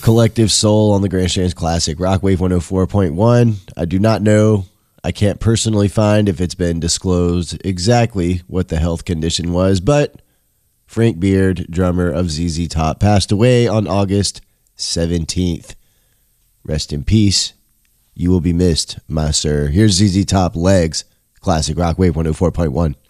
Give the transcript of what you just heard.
Collective Soul on the Grandstands Classic Rockwave 104.1. I do not know. I can't personally find if it's been disclosed exactly what the health condition was, but Frank Beard, drummer of ZZ Top, passed away on August 17th. Rest in peace. You will be missed, my sir. Here's ZZ Top Legs, Classic Rockwave 104.1.